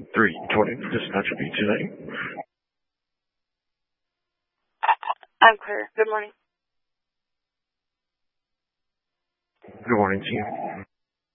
320 dispatch B tonight. I'm clear. Good morning. Good morning to you.